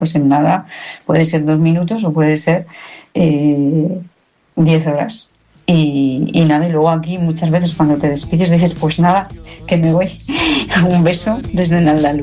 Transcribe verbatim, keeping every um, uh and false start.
pues en nada puede ser dos minutos o puede ser eh, diez horas. Y, y nada, y luego aquí muchas veces cuando te despides dices, pues nada, que me voy. Un beso desde Naldalú.